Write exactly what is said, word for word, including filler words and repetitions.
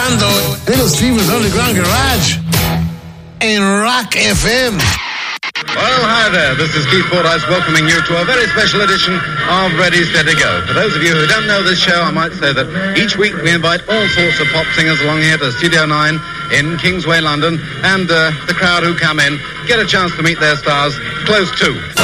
escuchando Little Steven's Underground Garage en Rock F M. Well, hi there. This is Keith Fordyce welcoming you to a very special edition of Ready, Steady, Go. For those of you who don't know this show, I might say that each week we invite all sorts of pop singers along here to Studio nine in Kingsway, London, and uh, the crowd who come in get a chance to meet their stars close to.